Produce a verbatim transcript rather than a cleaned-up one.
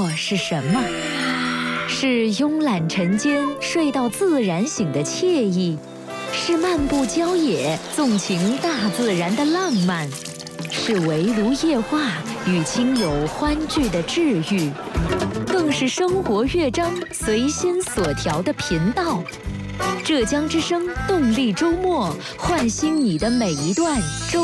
末是什么？是慵懒晨间、睡到自然醒的惬意，是漫步郊野、纵情大自然的浪漫，是围炉夜话与亲友欢聚的治愈，更是生活乐章随心所调的频道。浙江之声动力周末，唤醒你的每一段周。